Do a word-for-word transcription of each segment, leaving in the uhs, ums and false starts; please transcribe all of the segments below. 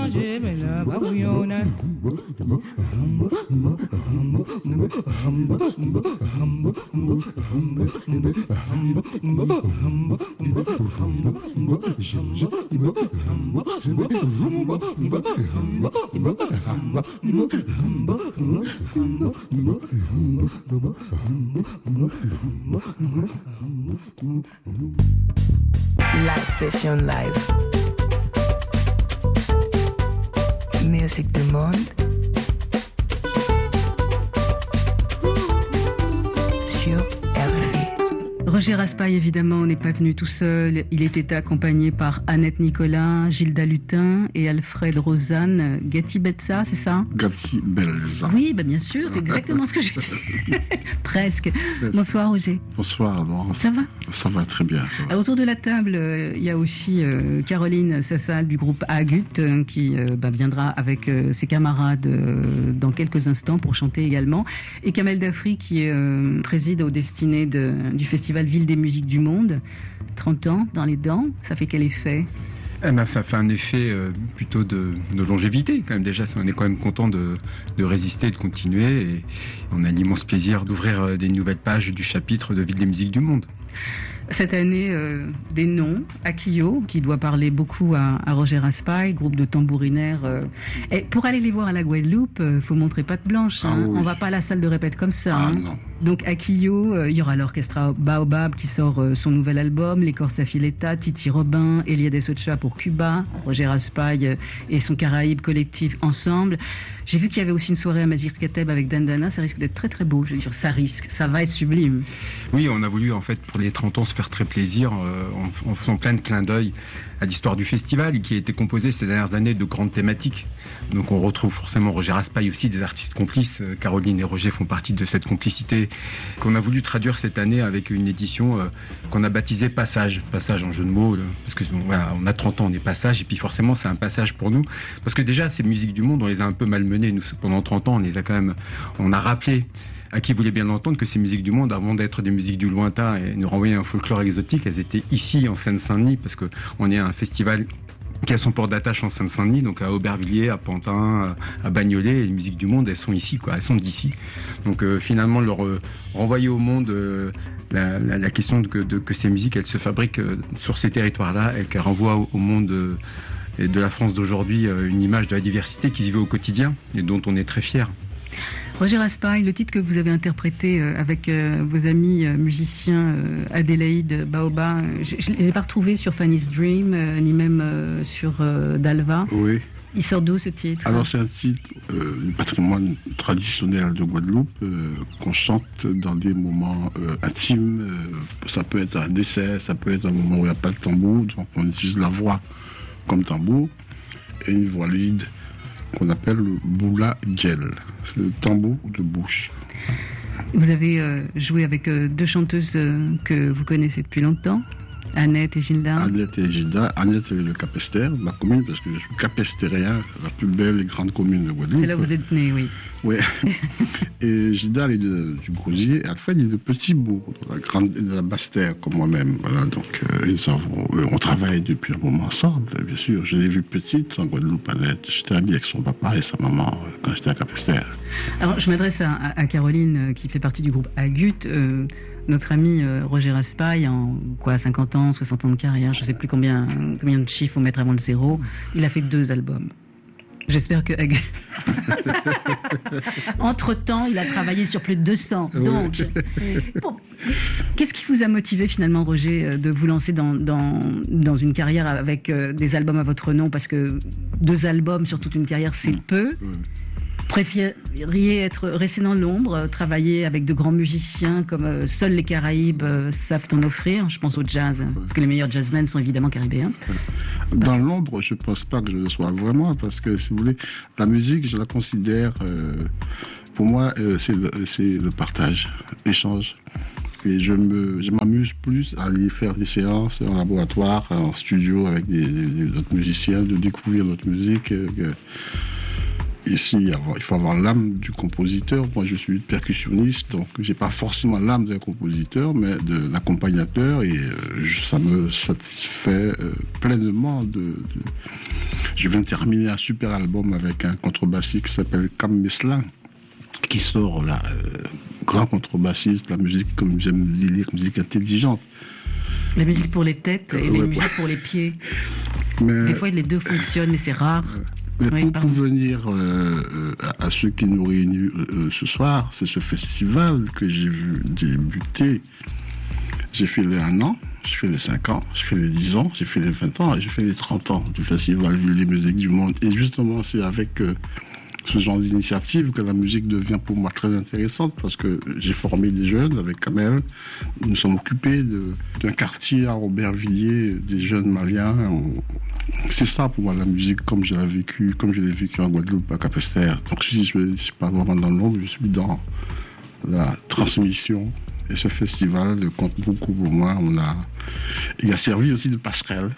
Live session live. Musique du monde. Sur R F I. Roger Raspail, évidemment, n'est pas venu tout seul. Il était accompagné par Annette Nicolas, Gilda Lutin et Alfred Rosanne. Gatti Betza, c'est ça? Gatti Belza. Oui, bah bien sûr, c'est exactement ce que j'ai dit. Presque. Bonsoir Roger. Bonsoir. Bon, ça va? Ça va très bien. Va. Autour de la table, euh, il y a aussi euh, Caroline Sassal du groupe Agut euh, qui euh, bah, viendra avec euh, ses camarades euh, dans quelques instants pour chanter également. Et Kamel Dafri qui euh, préside aux destinées de, du festival Ville des musiques du monde. trente ans dans les dents, ça fait quel effet? Eh ben, ça fait un effet euh, plutôt de, de longévité quand même. Déjà, on est quand même content de, de résister, de continuer. Et on a l'immense plaisir d'ouvrir euh, des nouvelles pages du chapitre de Ville des musiques du monde. Cette année, euh, des noms. Akio, qui doit parler beaucoup à, à Roger Raspail, groupe de tambourinaires. Euh. Et pour aller les voir à la Guadeloupe, il euh, faut montrer patte blanche. Hein. Ah, oui. On va pas à la salle de répète comme ça. Ah, hein. non. Donc Akio, il euh, y aura l'orchestre Baobab qui sort euh, son nouvel album, les Corsa Fileta, Titi Robin, Eliade Socha pour Cuba, Roger Raspail euh, et son Caraïbe collectif ensemble. J'ai vu qu'il y avait aussi une soirée à Mazir Kateb avec Dandana, ça risque d'être très très beau, je veux dire, ça risque, ça va être sublime. Oui, on a voulu en fait pour les trente ans se faire très plaisir euh, en, en faisant plein de clins d'œil à l'histoire du festival qui a été composé ces dernières années de grandes thématiques. Donc on retrouve forcément Roger Raspail aussi, des artistes complices. Caroline et Roger font partie de cette complicité qu'on a voulu traduire cette année avec une édition euh, qu'on a baptisée Passage. Passage en jeu de mots, là, parce que bon, voilà, on a trente ans, on est passage, et puis forcément c'est un passage pour nous. Parce que déjà ces musiques du monde, on les a un peu malmenées. Nous, pendant trente ans, on les a quand même, on a rappelé à qui voulait bien entendre que ces musiques du monde, avant d'être des musiques du lointain et nous renvoyer un folklore exotique, elles étaient ici en Seine-Saint-Denis, parce que on est un festival qui a son port d'attache en Seine-Saint-Denis, donc à Aubervilliers, à Pantin, à Bagnolet. Et les musiques du monde, elles sont ici, quoi. Elles sont d'ici. Donc euh, finalement, leur euh, renvoyer au monde euh, la, la, la question de que, de, que ces musiques, elles se fabriquent euh, sur ces territoires-là et qu'elles renvoient au, au monde euh, et de la France d'aujourd'hui euh, une image de la diversité qui vivait au quotidien et dont on est très fiers. Roger Raspail, le titre que vous avez interprété euh, avec euh, vos amis euh, musiciens euh, Adélaïde Baoba, euh, je ne l'ai pas retrouvé sur Fanny's Dream, euh, ni même euh, sur euh, Dalva. Oui. Il sort d'où ce titre? Alors c'est un titre euh, du patrimoine traditionnel de Guadeloupe euh, qu'on chante dans des moments euh, intimes. Euh, ça peut être un décès, ça peut être un moment où il n'y a pas de tambour, donc on utilise la voix comme tambour et une voix lead qu'on appelle le boula gel, c'est le tambour de bouche. Vous avez euh, joué avec euh, deux chanteuses euh, que vous connaissez depuis longtemps, Annette et Gilda. Annette et Gilda. Annette est de Capesterre, ma commune, parce que je suis capestérien, la plus belle et grande commune de Guadeloupe. C'est là où vous êtes né, oui. Oui. Et Gilda, elle est de, du Grosier, et Alfred est de Petit-Bourg, de la, grande, de la Basse-Terre, comme moi-même. Voilà, donc euh, ils ont, on travaille depuis un moment ensemble, bien sûr. Je l'ai vue petite en Guadeloupe, Annette. J'étais ami avec son papa et sa maman euh, quand j'étais à Capesterre. Alors, je m'adresse à, à Caroline, euh, qui fait partie du groupe Agut. Euh, notre ami euh, Roger Raspail, en quoi, cinquante ans, soixante ans de carrière, je ne sais plus combien, combien de chiffres faut mettre avant le zéro, il a fait deux albums. J'espère que... Entre-temps, il a travaillé sur plus de deux cents. Donc, bon, qu'est-ce qui vous a motivé finalement, Roger, de vous lancer dans, dans, dans une carrière avec euh, des albums à votre nom? Parce que deux albums sur toute une carrière, c'est peu. Préfériez être resté dans l'ombre, travailler avec de grands musiciens comme euh, seuls les Caraïbes euh, savent en offrir? Je pense au jazz, parce que les meilleurs jazzmen sont évidemment caribéens. Dans l'ombre, je ne pense pas que je le sois vraiment, parce que, si vous voulez, la musique, je la considère, euh, pour moi, euh, c'est, le, c'est le partage, l'échange. Et je, me, je m'amuse plus à aller faire des séances en laboratoire, en studio avec des, des, des autres musiciens, de découvrir notre musique. Euh, ici, il faut avoir l'âme du compositeur. Moi, je suis percussionniste, donc j'ai pas forcément l'âme d'un compositeur, mais de l'accompagnateur, et euh, ça me satisfait euh, pleinement. De, de... Je viens de terminer un super album avec un contrebassiste qui s'appelle Cam Meslin, qui sort là, euh, grand contrebassiste, la musique, comme j'aime dire, musique intelligente. La musique pour les têtes et euh, la ouais, musique pour les pieds. Mais, des fois, les deux fonctionnent, mais c'est rare. Mais oui, pour, pardon. pour venir euh, à, à ceux qui nous réunissent euh, ce soir, c'est ce festival que j'ai vu débuter. J'ai fait les un an, j'ai fait les cinq ans, j'ai fait les dix ans, j'ai fait les vingt ans et j'ai fait les trente ans du festival Ville des musiques du monde. Et justement, c'est avec euh, ce genre d'initiative que la musique devient pour moi très intéressante, parce que j'ai formé des jeunes avec Kamel. Nous sommes occupés de, d'un quartier à Aubervilliers, des jeunes maliens. On, c'est ça pour moi la musique, comme je l'ai vécu, comme je l'ai vécu en Guadeloupe, à Capesterre. Donc si je ne suis pas vraiment dans l'ombre, je suis dans la transmission. Et ce festival compte beaucoup pour moi. On a, il a servi aussi de passerelle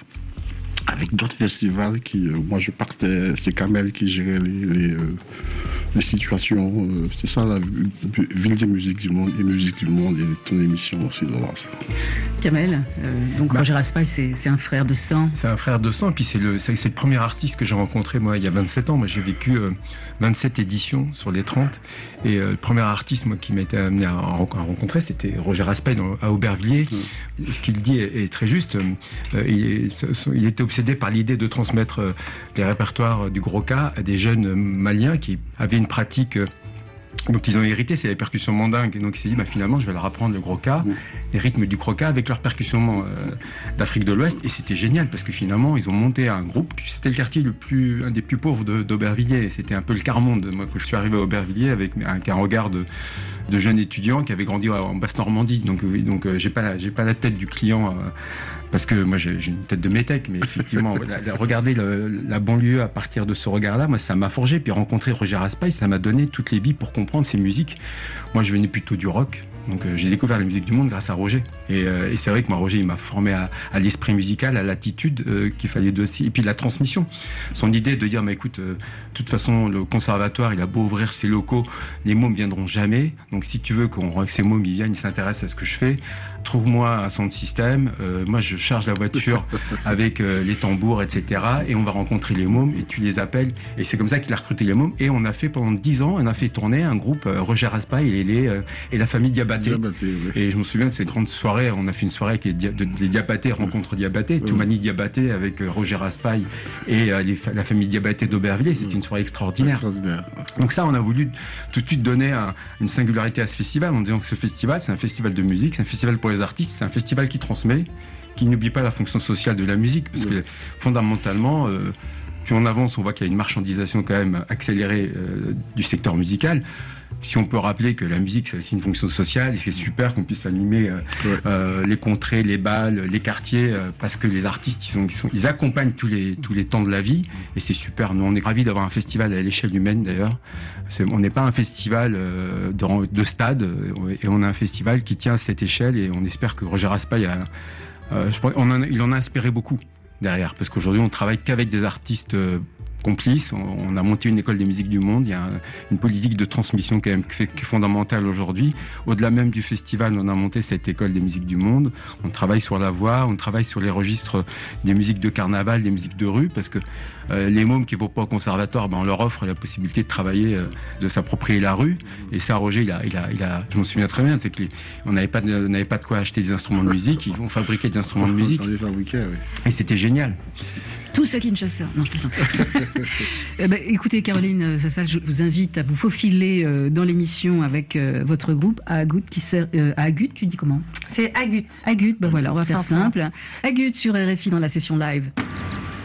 avec d'autres festivals qui, euh, moi je partais, c'est Kamel qui gérait les, les, euh, les situations. Euh, c'est ça la Ville des musiques du monde, et musiques du monde, et ton émission aussi, Laurence. Kamel, euh, donc bah, Roger Raspail, c'est, c'est un frère de sang. C'est un frère de sang, et puis c'est le, c'est, c'est le premier artiste que j'ai rencontré, moi, il y a vingt-sept ans. Moi, j'ai vécu euh, vingt-sept éditions sur les trente, et euh, le premier artiste, moi, qui m'a été amené à, à rencontrer, c'était Roger Raspail dans, à Aubervilliers. Mmh. Ce qu'il dit est, est très juste. Euh, il, est, il était obsédé par l'idée de transmettre euh, les répertoires du Gros Cas à des jeunes maliens qui avaient une pratique euh, dont ils ont hérité, c'est les percussions mandingues. Donc il s'est dit, bah, finalement, je vais leur apprendre le Gros Cas, mmh. les rythmes du Gros Cas avec leurs percussions euh, d'Afrique de l'Ouest. Et c'était génial, parce que finalement, ils ont monté un groupe. C'était le quartier le plus, un des plus pauvres de, d'Aubervilliers. C'était un peu le quart-monde. Moi, quand je suis arrivé à Aubervilliers, avec, avec un regard de, de jeunes étudiants qui avaient grandi en Basse-Normandie. Donc, donc euh, j'ai pas la, j'ai pas la tête du client... Euh, parce que moi j'ai, j'ai une tête de métèque, mais effectivement, la, la, regarder le, la banlieue à partir de ce regard-là, moi ça m'a forgé. Puis rencontrer Roger Raspail, ça m'a donné toutes les billes pour comprendre ces musiques. Moi je venais plutôt du rock, donc euh, j'ai découvert la musique du monde grâce à Roger. Et, euh, et c'est vrai que moi Roger il m'a formé à, à l'esprit musical, à l'attitude euh, qu'il fallait aussi, et puis la transmission. Son idée de dire, mais écoute, euh, de toute façon le conservatoire il a beau ouvrir ses locaux, les mômes viendront jamais. Donc si tu veux qu'on, que ces mômes ils viennent, ils s'intéressent à ce que je fais, trouve-moi un son de système. Euh, moi je charge la voiture avec euh, les tambours, et cetera. Et on va rencontrer les mômes et tu les appelles. Et c'est comme ça qu'il a recruté les mômes. Et on a fait pendant dix ans, on a fait tourner un groupe euh, Roger Raspail et, les, euh, et la famille Diabaté. Diabaté oui. Et je me souviens de ces grandes soirées. On a fait une soirée avec les, Dia- de, les Diabaté, rencontre Diabaté, oui. Toumani Diabaté avec euh, Roger Raspail et euh, les, la famille Diabaté d'Aubervilliers. C'était oui. une soirée extraordinaire. extraordinaire. Donc ça, on a voulu tout de suite donner un, une singularité à ce festival en disant que ce festival, c'est un festival de musique, c'est un festival pour les artistes, c'est un festival qui transmet, qui n'oublie pas la fonction sociale de la musique, parce oui. que fondamentalement, euh, plus on avance, on voit qu'il y a une marchandisation quand même accélérée euh, du secteur musical. Si on peut rappeler que la musique, c'est aussi une fonction sociale, et c'est super qu'on puisse animer euh, ouais. euh, les contrées, les balles, les quartiers, euh, parce que les artistes, ils, sont, ils, sont, ils accompagnent tous les, tous les temps de la vie, et c'est super. Nous, on est ravis d'avoir un festival à l'échelle humaine, d'ailleurs. C'est, on n'est pas un festival euh, de, de stade, et on a un festival qui tient à cette échelle, et on espère que Roger Raspail a, euh, je pense, on en a, il en a inspiré beaucoup derrière, parce qu'aujourd'hui, on travaille qu'avec des artistes euh, complices. On a monté une école des musiques du monde. Il y a une politique de transmission quand même qui est fondamentale aujourd'hui. Au-delà même du festival, on a monté cette école des musiques du monde. On travaille sur la voix, on travaille sur les registres des musiques de carnaval, des musiques de rue, parce que euh, les mômes qui vont pas au conservatoire, ben on leur offre la possibilité de travailler, euh, de s'approprier la rue. Et ça, Roger, il a, il a, il a, je m'en souviens très bien, c'est qu'on n'avait pas, de, on n'avait pas de quoi acheter des instruments de musique. Ils vont fabriquer des instruments de musique. On les fabriquait, oui. Et c'était génial. Tous à Kinshasa. Non, je plaisante. eh ben, écoutez, Caroline, c'est ça, je vous invite à vous faufiler euh, dans l'émission avec euh, votre groupe Agut, qui sert euh, à Agut, tu dis comment? C'est Agut. Agut, ben voilà, on va faire simple. Agut sur R F I dans la session live.